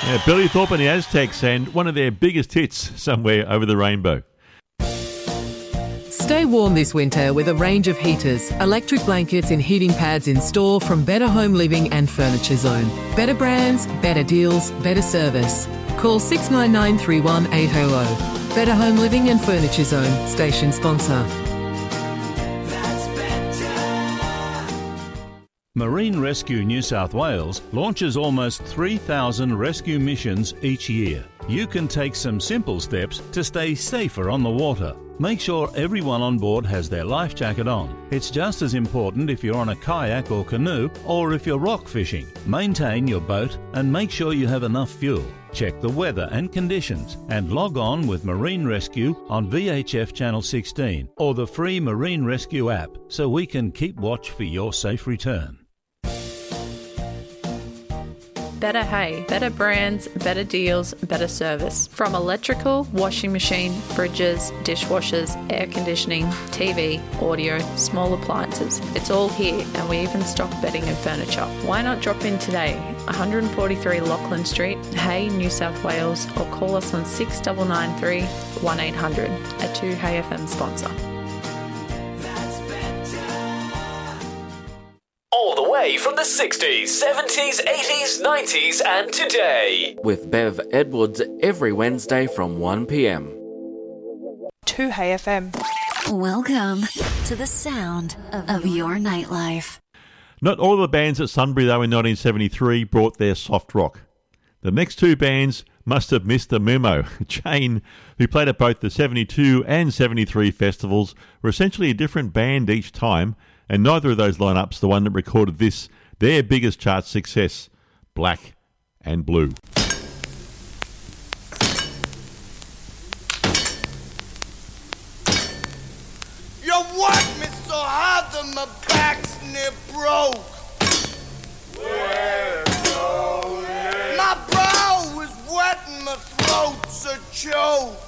Billy Thorpe and the Aztecs, and one of their biggest hits, Somewhere Over the Rainbow. Stay warm this winter with a range of heaters, electric blankets and heating pads in store from Better Home Living and Furniture Zone. Better brands, better deals, better service. Call 699 31800. Better Home Living and Furniture Zone, station sponsor. Marine Rescue New South Wales launches almost 3,000 rescue missions each year. You can take some simple steps to stay safer on the water. Make sure everyone on board has their life jacket on. It's just as important if you're on a kayak or canoe or if you're rock fishing. Maintain your boat and make sure you have enough fuel. Check the weather and conditions and log on with Marine Rescue on VHF Channel 16 or the free Marine Rescue app so we can keep watch for your safe return. Better hay, better brands, better deals, better service. From electrical, washing machine, fridges, dishwashers, air conditioning, TV, audio, small appliances. It's all here, and we even stock bedding and furniture. Why not drop in today? 143 Lachlan Street, Hay, New South Wales, or call us on 6993 1800, a 2Hay FM sponsor. All the way from the 60s, 70s, 80s, 90s and today. With Bev Edwards every Wednesday from 1pm. 2Hay FM. Welcome to the sound of your nightlife. Not all the bands at Sunbury, though, in 1973 brought their soft rock. The next two bands must have missed the memo. Jane, who played at both the 72 and 73 festivals, were essentially a different band each time, and neither of those lineups the one that recorded this, their biggest chart success, Black and Blue. You worked me so hard that my back's near broke. My brow is wet and my throat's a choke.